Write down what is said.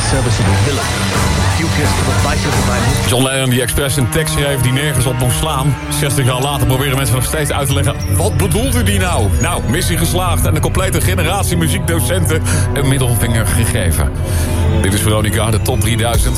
serviceable villain. A few kiss for the vital of my mission. John Lennon die expres een tekst schreef die nergens op moest slaan. 60 jaar later proberen mensen nog steeds uit te leggen... wat bedoelt u die nou? Nou, missie geslaagd en een complete generatie muziekdocenten... een middelvinger gegeven. Dit is Veronica, de top 3000.